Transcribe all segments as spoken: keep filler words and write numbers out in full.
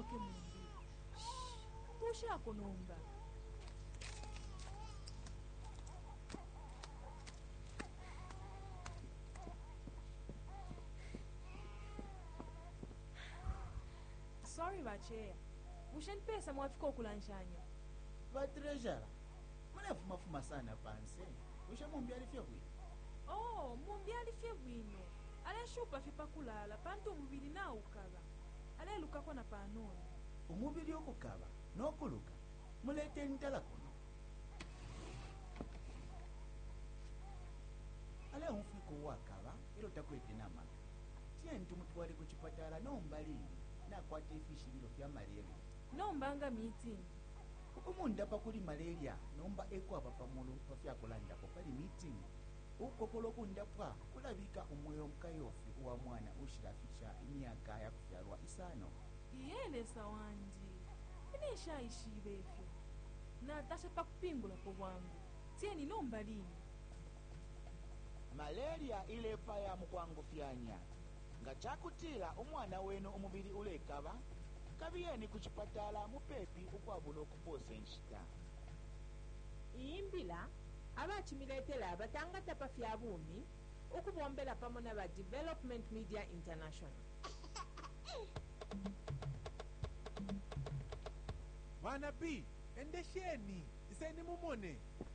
ke mundi. Shh, tusha konomba. Sorry bachea. Bushen pesa mwafika okulanshanya. Va treasure. Mwana fuma fuma sana panse. Usha mumbi alifia bwino. Oh, mumbi alifia bwino. Ale shupa fipa kulala pantu umubili na ukaba. Ale luka kwa na panoni. Umubili okukaba n'okuluka. Mulete ntala kuno. Ale umfiko wakaba ilo takwete namaka. Tientu mutwale kuchipatala nombalini. Na kwate ifishi bilo vya malaria. Nombanga meeting. Ukumunda pa kuli malaria nomba ekwa papa mulu pa vya kulanda po pali meeting. Ukokolo kundapwa kulabika umweyo mkayofi uwa mwana ushirafisha imyaka ya kufyarwa isano. Iyele sawandi. Inisha ishibefyo. Na tasha pa kupingula po wangu. Tieni nombalini. Malaria ilepa ya mukwangu fyanya. Nga chakutila umwana wenu umubili ulekaba. Kabiyeni kuchipatala mupepi ukwabulo kupose nshita. Iyimbila abachimiletela abatangata pa fyabumi ukubombela pamona ba Development Media International. Wana B, endesheni, iseni mumone.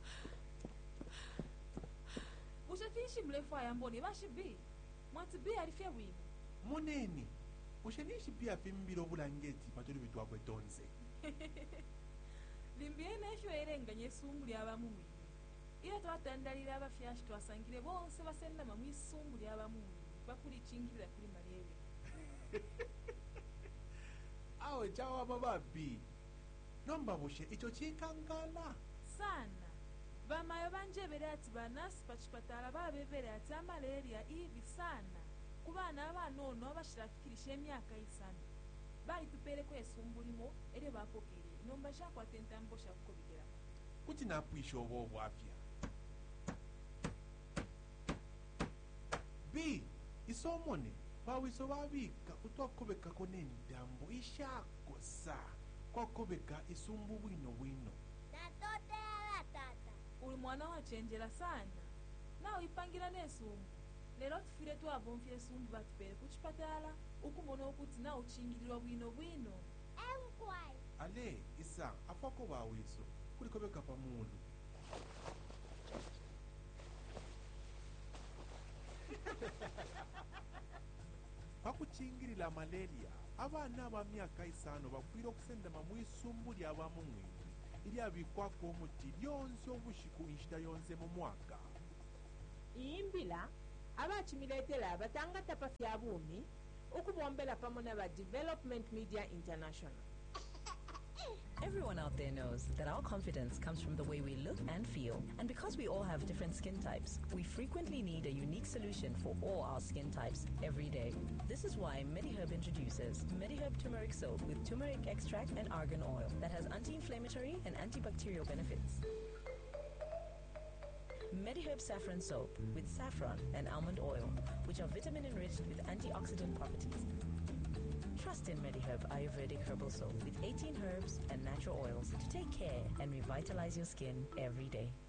Bushafishi mlefa ya mboni bashi B. Mwati B alifia wini. Moneni, ushenishi pia fimbilo bulangeti patuli bitu wakwe tonze. Limbiene esho erenga nyesumbu lyaba mumwi. Ila twatandalira abafyashi twasangire bonse basenda mamwe isumbu lyaba mumwi. Bakuli chingirira kuri malaria. Awe chawa bababi. Nomba bushe icho chikangala. Sana. Bamayo banjebere ati banasi pachipatala babevere ati malaria hivi sana. Kubana abanono abashirafikirisha emyaka isano. Bali tupere ko esumbulimo ere bapokere. Nomba shakwa tentambo shakobigera. Kuti napwisho obo afya. B, isomone. Bawiso babika utwakobeka konendambo ishakosa. Kwakobeka isumbu bwino bwino. Natote ala tata. Uli mwana wachenjera sana. Na uipangira nesumbu. Lero tufire tu abomfye sumbu batupere kuchipatala. Ukumona okuti na uchingilirwa bwino bwino. Emkwai. Ale, isa, afako bawiso. Kulikobeka pa mundu. Pakuchingirira malaria, abana ba myaka isano bakwira okusenda mamwisumbu lyaba mumwini. Ili abikwako omuti lyonse obushiku inshita yonse mu mwaka. Iyimbila abachimiletela abatangata pa fyabumi ukubombela pamona ba Development Media International. Everyone out there knows that our confidence comes from the way we look and feel. And because we all have different skin types, we frequently need a unique solution for all our skin types every day. This is why MediHerb introduces MediHerb Turmeric Soap with turmeric extract and argan oil that has anti-inflammatory and antibacterial benefits. MediHerb Saffron Soap with saffron and almond oil, which are vitamin-enriched with antioxidant properties. Trust in MediHerb Ayurvedic Herbal Soap with eighteen herbs and natural oils to take care and revitalize your skin every day.